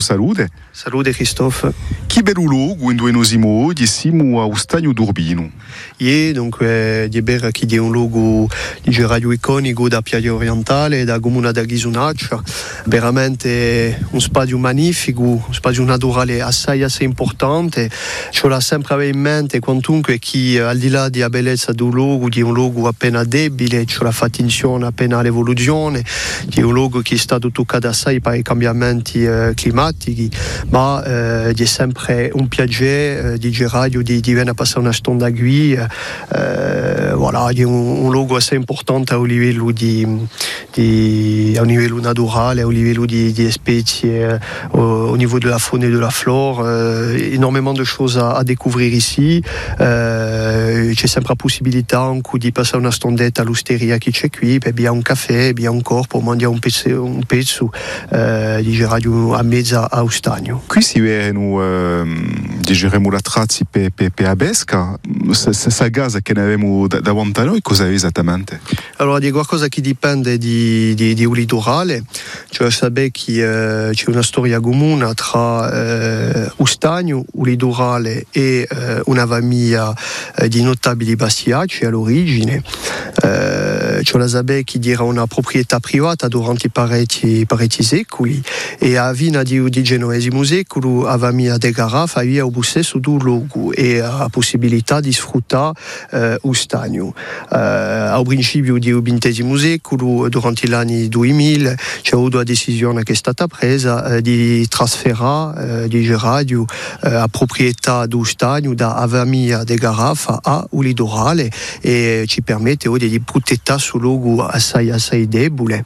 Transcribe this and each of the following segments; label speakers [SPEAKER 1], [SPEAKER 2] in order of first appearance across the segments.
[SPEAKER 1] salute.
[SPEAKER 2] Salute Christophe.
[SPEAKER 1] Che bello luogo in dove noi siamo a Stagno d'Urbino.
[SPEAKER 2] Dunque di Berra che è un luogo di radio iconico da Piaglia Orientale, da Comune da Ghisunaccia, veramente un spazio magnifico, un spazio naturale assai importante. Ce l'ha sempre in mente quantunque chi al di là della bellezza di un luogo appena debole, ce l'ha fatto attenzione appena all'evoluzione, di un luogo che è stato toccato assai per i cambiamenti climatici, ma è sempre un piacere di radio di venire a passare una stonda qui. Voilà, è un luogo assai importante a livello a un livello naturale, a un livello di specie, au niveau de la faune et de la flore, énormément de choses à découvrir ici. C'è sempre la possibilità di passare una stondetta all'osteria che c'è qui, per bere un caffè, bere un corpo, mangiare un pezzo di radio a mezza a Stagno.
[SPEAKER 1] Qui si vedono digeriamo la trazzi per Abesca, questa casa che ne abbiamo davanti a noi, cosa è esattamente?
[SPEAKER 2] Allora, di qualcosa che dipende di un litorale, cioè sapere che c'è una storia comune tra Stagno, un litorale e una famiglia di notabili bastiaci all'origine. Cioè la sapere che era una proprietà privata durante parecchi secoli e a fine di XIX secolo la famiglia De Garaf aveva un stesso luogo e la possibilità di sfruttare Stagno. Al principio del XX secolo, durante gli anni 2000, c'è avuto la decisione che è stata presa di trasferire di radio la proprietà di Stagno da famiglia De Garaf a un litorale e ci permette di proteggere su luogo assai debole.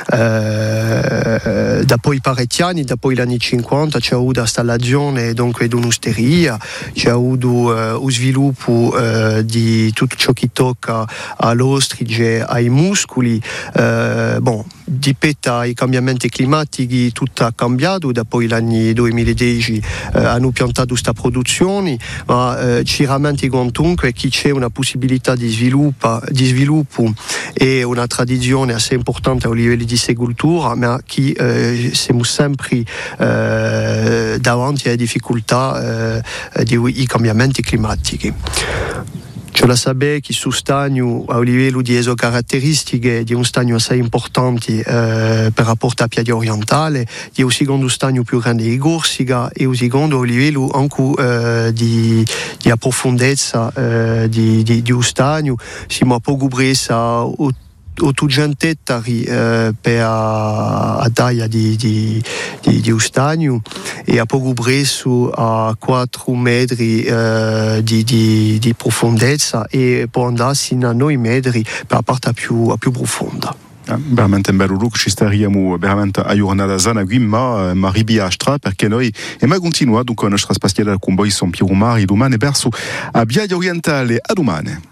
[SPEAKER 2] Dopo i parecchi anni, dopo gli anni 50, c'è avuto l'installazione di un'osteria, c'è avuto lo sviluppo di tutto ciò che tocca all'ostrige, ai muscoli. Dipende ai cambiamenti climatici, tutto è cambiato. Dopo gli anni 2010 hanno piantato questa produzione, ma ci rammenti comunque che c'è una possibilità di sviluppo e una tradizione assai importante a livello di agricoltura, ma che siamo sempre davanti alle difficoltà dei cambiamenti climatici. C'è la sapere che su Stagno, a livello di caratteristiche di un Stagno assai importante per rapporto a Piaglia Orientale, è il secondo Stagno più grande di Corsica e il secondo a livello anche di profondezza di un Stagno. Siamo a poco presa 800 ettari per la taglia di Stagno e a poco preso a 4 metri di profondezza e può andare sino a 9 metri per la parte più profonda.
[SPEAKER 1] Veramente un bello look, ci stiamo veramente a giornata sana qui, ma ribiastra perché noi e mai continua dunque la nostra spaziale con voi San Piero Mari domani verso a Piaglia Orientale. A domani.